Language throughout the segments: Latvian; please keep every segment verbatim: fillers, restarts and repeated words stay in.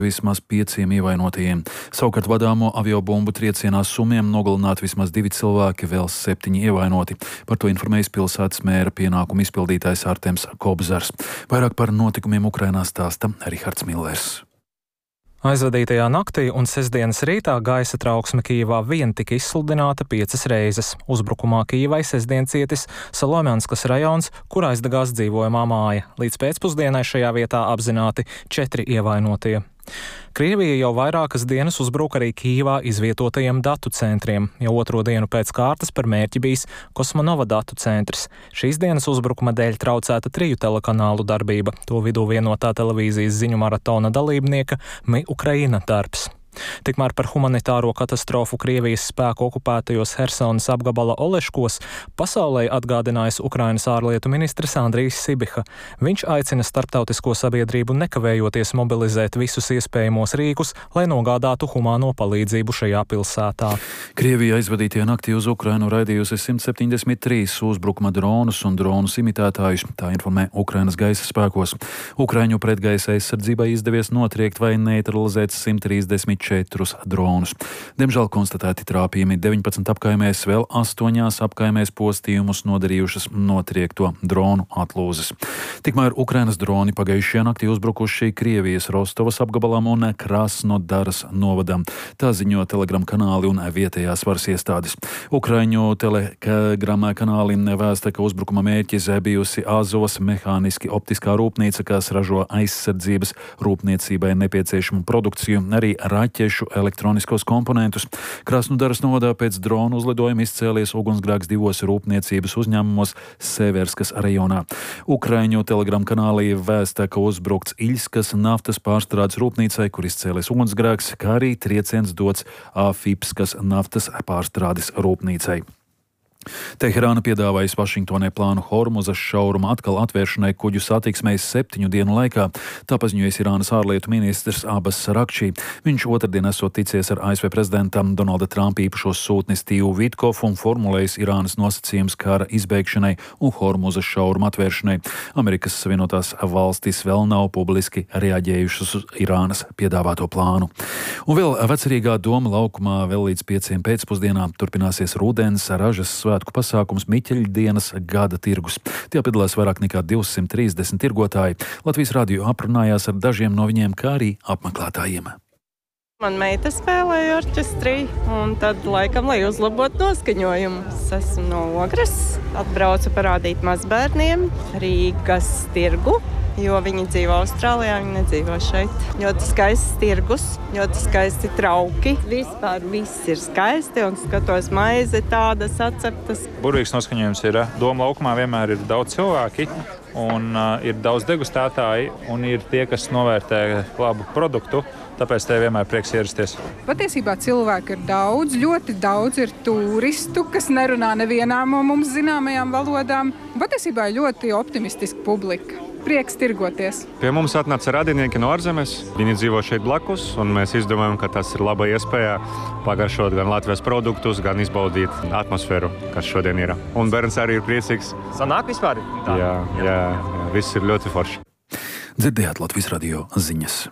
vismaz pieciem ievainotajiem. Savukārt vadāmo aviobumbu triecienā Sumiem nogalināti vismaz divi cilvēki, vēl septiņi ievainoti. Par to informējis pilsētas mēra pienākumu izpildītājs Artems Kobzars. Vairāk par notikumiem Ukrainā stāsta Rihards Millers. Aizvadītajā naktī un sestdienas rītā gaisa trauksme Kijivā vien tika izsludināta piecas reizes. Uzbrukumā Kijivai sestdien cietis Salomjanskas rajons, kur aizdegās dzīvojamā māja. Līdz pēcpusdienai šajā vietā apzināti četri ievainotie. Krievija jau vairākas dienas uzbruk arī Kijivā izvietotajiem datu centriem, jau otro dienu pēc kārtas par mērķi bijis Kosmonova datu centrs. Šīs dienas uzbrukuma dēļ traucēta triju telekanālu darbība, to vidū vienotā televīzijas ziņu maratona dalībnieka Mi Ukraina darbs. Tikmēr par humanitāro katastrofu Krievijas spēku okupētajos Hersonas apgabala Oleškos pasaulē atgādinājis Ukrainas ārlietu ministrs Andrijs Sibiha. Viņš aicina starptautisko sabiedrību nekavējoties mobilizēt visus iespējamos rīkus, lai nogādātu humāno palīdzību šajā pilsētā. Krievija aizvadītajā naktī uz Ukrainu raidījusi simt septiņdesmit trīs uzbrukuma dronus un dronus imitētājus, tā informē Ukrainas gaisa spēkos. Ukraiņu pretgaisa aizsardzībai izdevies notriekt vai neutralizēt simt trīsdesmit četrus dronus. Diemžēl konstatēti trāpījumi deviņpadsmit apkaimēs, vēl astoņās apkaimēs postījumus nodarījušas notriekto dronu atlūzes. Tikmēr Ukrainas droni pagājušajā naktī uzbrukuši Krievijas Rostovas apgabalam un Krasnodaras novadam. Tā ziņo Telegram kanāli un vietējās varas iestādes. Ukraiņu Telegram kanāli vēsta, ka uzbrukuma mērķis bijusi Azovas mehāniski optiskā rūpnīca, kas ražo aizsardzības rūpniecībai nepieciešamu produkciju, arī raķešu elektroniskos komponentus. Krasnodaras novadā pēc dronu uzlidojuma izcēlies ugunsgrēks divos rūpniecības uzņēmumos Severskas rajonā. Ukraiņu Telegram kanālī vēsta, ka uzbrukts Iļskas naftas pārstrādes rūpnīcai, kur izcēlies ugunsgrēks, kā arī trieciens dots Afipskas naftas pārstrādes rūpnīcai. Teherāna piedāvājas Vašingtonai plānu Hormuzas šauruma atkal atvēršanai kuģu satiksmei septiņu dienu laikā, tā paziņojas Irānas ārlietu ministrs Abbas Arakči. Viņš otrdien esot ticies ar A S V prezidentam Donalda Trumpa īpašo sūtni Stīvu Vitkofu un formulējis Irānas nosacījums kara izbeigšanai un Hormuzas šauruma atvēršanai. Amerikas Savienotās valstis vēl nav publiski reaģējušas uz Irānas piedāvāto plānu. Un vēl vecerīgā Doma laukumā vēl līdz pieciem pēcpusdienā turpināsies rudens ražas svētku pasākums Miķeļdienas gada tirgus. Tie piedalās vairāk nekā divsimt trīsdesmit tirgotāji. Latvijas radio aprunājās ar dažiem no viņiem, kā arī apmeklētājiem. Man meita spēlēja orķestrī, un tad, laikam, lai uzlabotu noskaņojumu. Es esmu no Ogres, atbraucu parādīt mazbērniem Rīgas tirgu, jo viņi dzīvo Austrālijā, viņi nedzīvo šeit. Ļoti skaists tirgus, ļoti skaisti trauki. Vispār viss ir skaisti un skatos maizi tādas atceptas. Burvīgs noskaņojums ir. Doma laukumā vienmēr ir daudz cilvēki un uh, ir daudz degustātāji un ir tie, kas novērtē labu produktu. Tāpēc te vienmēr prieks ierasties. Patiesībā cilvēku ir daudz, ļoti daudz ir turistu, kas nerunā nevienā no mums zināmajām valodām. Patiesībā ļoti optimistiska publika. Prieks tirgoties. Pie mums atnāca radinieki no ārzemes. Viņi dzīvo šeit blakus, un mēs izdomājam, ka tas ir laba iespēja pagaršot gan Latvijas produktus, gan izbaudīt atmosfēru, kas šodien ir. Un bērns arī ir priecīgs. Sanāk vispār? Tā. Jā, jā, jā, viss ir ļoti forši. Dzirdējāt Latvijas radio ziņas.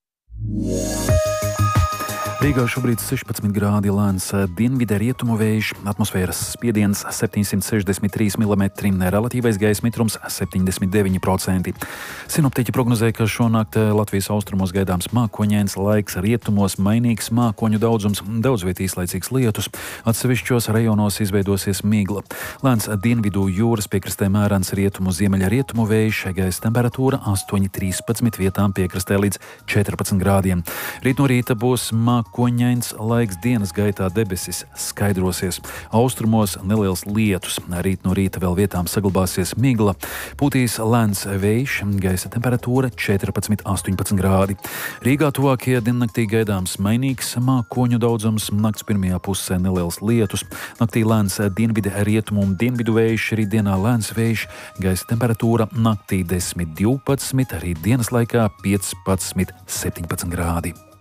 Rīgā šobrīd sešpadsmit grādi, lēns dienvidē rietumu vējš, atmosfēras spiediens septiņsimt sešdesmit trīs milimetri, relatīvais gaisa mitrums septiņdesmit deviņi procenti. Sinoptiķi prognozē, ka šonakt Latvijas austrumos gaidāms mākoņains laiks, rietumos mainīgs mākoņu daudzums, daudz viet īslaicīgs lietus, atsevišķos rajonos izveidosies migla. Lēns dienvidu jūras piekrastē mērens rietumu ziemeļa rietumu vējš, gaisa temperatūra astoņi trīspadsmit, vietām piekrastē līdz četrpadsmit grādiem. Rīt no rīta būs mākoņains Koņains laiks, dienas gaitā debesis skaidrosies. Austrumos neliels lietus. Rīt no rīta vēl vietām saglabāsies migla. Pūtīs lēns vējš, gaisa temperatūra četrpadsmit astoņpadsmit grādi. Rīgā tuvākie diennaktī gaidāms mainīgs mākoņu daudzums. Nakts pirmajā pusē neliels lietus. Naktī lēns dienvide rietumu un dienvidu vējš, rīt dienā lēns vējš, gaisa temperatūra naktī desmit divpadsmit, arī dienas laikā piecpadsmit septiņpadsmit grādi.